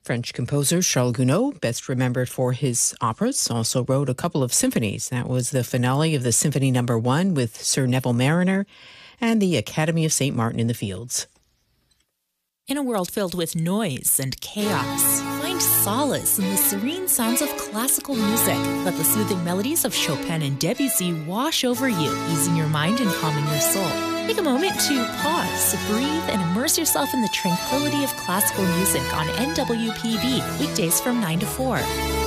French composer Charles Gounod, best remembered for his operas, also wrote a couple of symphonies. That was the finale of the Symphony No. 1 with Sir Neville Marriner and the Academy of St. Martin in the Fields. In a world filled with noise and chaos, find solace in the serene sounds of classical music. Let the soothing melodies of Chopin and Debussy wash over you, easing your mind and calming your soul. Take a moment to pause, breathe, and immerse yourself in the tranquility of classical music on NWPB, weekdays from 9 to 4.